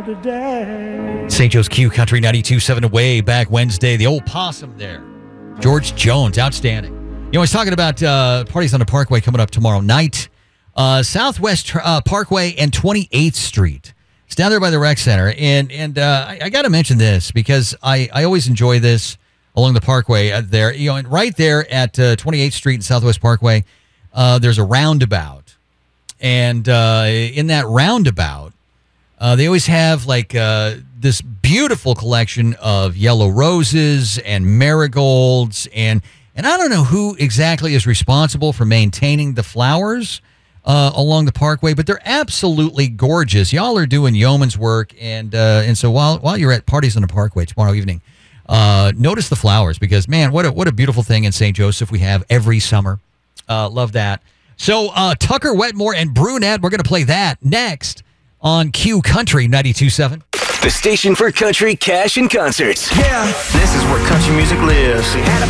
St. Joe's Q Country 92.7 way back Wednesday. The old possum there. George Jones, outstanding. You know, I was talking about parties on the Parkway coming up tomorrow night. Southwest Parkway and 28th Street. It's down there by the rec center. And I got to mention this because I always enjoy this along the Parkway there. You know, and right there at 28th Street and Southwest Parkway, there's a roundabout. And in that roundabout, they always have like this beautiful collection of yellow roses and marigolds. And I don't know who exactly is responsible for maintaining the flowers along the Parkway, but they're absolutely gorgeous. Y'all are doing yeoman's work. And so while you're at parties on the Parkway tomorrow evening, notice the flowers because, man, what a beautiful thing in St. Joseph we have every summer. Love that. So Tucker, Wetmore, and Brunette, we're going to play that next on Q Country 92.7. The station for country, cash, and concerts. Yeah, this is where country music lives. We had a